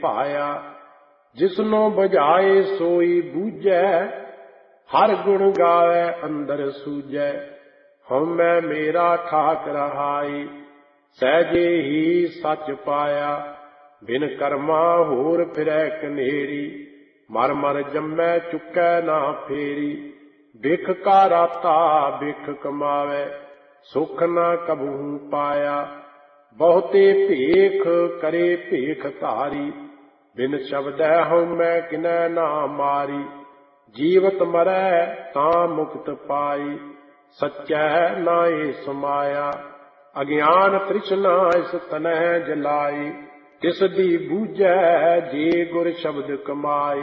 ਭਾਇਆ। ਜਿਸਨੋ ਬੁਝਾਏ ਸੋਈ ਬੂਝੈ, ਹਰ ਗੁਣ ਗਾਵੈ ਅੰਦਰ ਸੂਝੈ। ਹਉਮੈ ਮੇਰਾ ਠਾਕ ਰਹਾਈ, ਸਹਿਜੇ ਹੀ ਸੱਚ ਪਾਇਆ। ਬਿਨ ਕਰਮਾ ਹੋਰ ਫਿਰੈ ਕਨੇਰੀ, ਮਰ ਮਰ ਜੰਮੈ ਚੁੱਕੈ ਨਾ ਫੇਰੀ। ਬਿਖ ਕਾ ਰਾਤਾ ਬਿਖ ਕਮਾਵੈ, ਸੁਖ ਨਾ ਕਬਹੂ ਪਾਇਆ। ਬਹੁਤੇ ਭੇਖ ਕਰੇ ਭੇਖ ਧਾਰੀ, ਬਿਨ ਸ਼ਬਦੈ ਹਉਮੈ ਕਿਨੈ ਨਾ ਮਾਰੀ। ਜੀਵਤ ਮਰੈ ਤਾਂ ਮੁਕਤ ਪਾਈ, ਸੱਚੈ ਨਾਏ ਸਮਾਇਆ। ਅਗਿਆਨ ਤ੍ਰਿਸ਼ਨਾ ਇਸ ਤਨਹਿ ਜਲਾਈ, ਤਿਸ ਦੀ ਬੂਝੈ ਜੇ ਗੁਰ ਸ਼ਬਦ ਕਮਾਈ।